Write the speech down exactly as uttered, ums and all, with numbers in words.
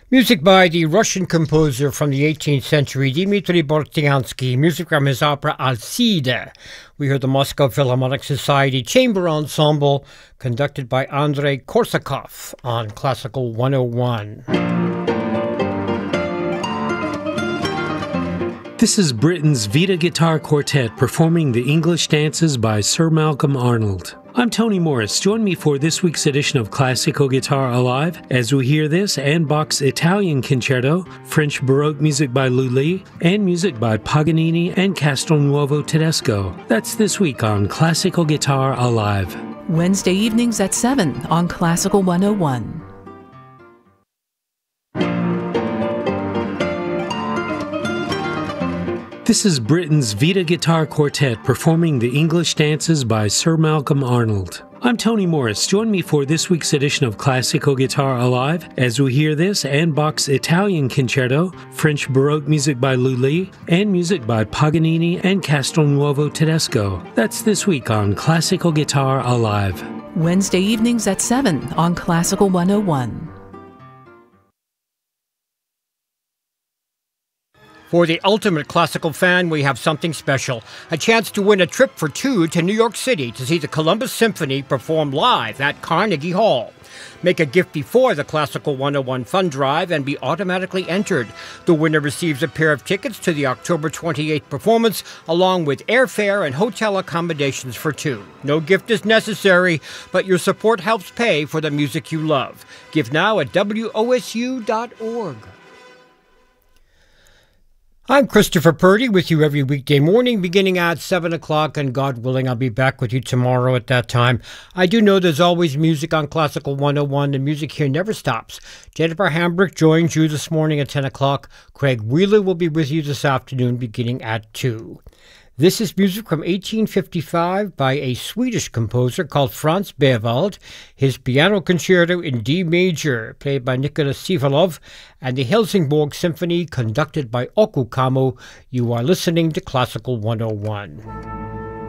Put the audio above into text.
Music by the Russian composer from the eighteenth century, Dmitri Bortyansky. Music from his opera Alcide. We heard the Moscow Philharmonic Society Chamber Ensemble, conducted by Andrei Korsakov on Classical one oh one. This is Britain's Vita Guitar Quartet performing the English dances by Sir Malcolm Arnold. I'm Tony Morris. Join me for this week's edition of Classical Guitar Alive as we hear this and Bach's Italian Concerto, French Baroque music by Lully, and music by Paganini and Castelnuovo Tedesco. That's this week on Classical Guitar Alive. Wednesday evenings at seven on Classical one oh one. This is Britain's Vita Guitar Quartet performing the English dances by Sir Malcolm Arnold. I'm Tony Morris. Join me for this week's edition of Classical Guitar Alive as we hear this and Bach's Italian Concerto, French Baroque music by Lully, and music by Paganini and Castelnuovo Tedesco. That's this week on Classical Guitar Alive. Wednesday evenings at seven on Classical one oh one. For the ultimate classical fan, we have something special. A chance to win a trip for two to New York City to see the Columbus Symphony perform live at Carnegie Hall. Make a gift before the Classical one oh one Fund Drive and be automatically entered. The winner receives a pair of tickets to the October twenty-eighth performance, along with airfare and hotel accommodations for two. No gift is necessary, but your support helps pay for the music you love. Give now at W O S U dot org. I'm Christopher Purdy with you every weekday morning beginning at seven o'clock, and God willing, I'll be back with you tomorrow at that time. I do know there's always music on Classical one oh one. The music here never stops. Jennifer Hambrick joins you this morning at ten o'clock. Craig Wheeler will be with you this afternoon beginning at two. This is music from eighteen fifty-five by a Swedish composer called Franz Berwald, his piano concerto in D major, played by Nicholas Sivalov, and the Helsingborg Symphony, conducted by Oku Kamo. You are listening to Classical one oh one.